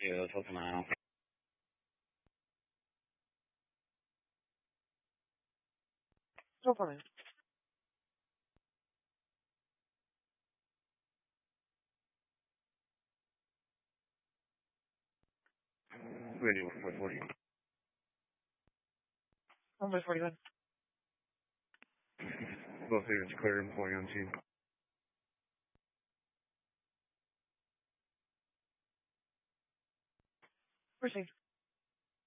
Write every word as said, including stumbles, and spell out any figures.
Yeah, let's hope now. No problem. Ready for four forty. one by forty-one. Both units clear and pouring on scene. Proceed.